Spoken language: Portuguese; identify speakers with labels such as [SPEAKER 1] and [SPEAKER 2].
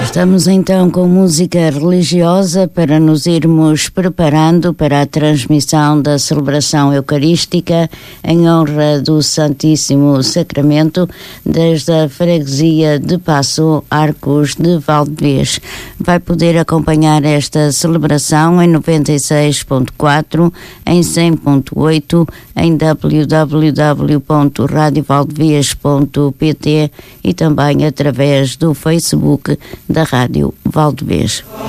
[SPEAKER 1] Estamos então com música religiosa para nos irmos preparando para a transmissão da celebração eucarística em honra do Santíssimo Sacramento desde a freguesia de Paço Arcos de Valdevez. Vai poder acompanhar esta celebração em 96.4, em 100.8, em www.radiovaldevez.pt e também através do Facebook da Rádio Valdevez.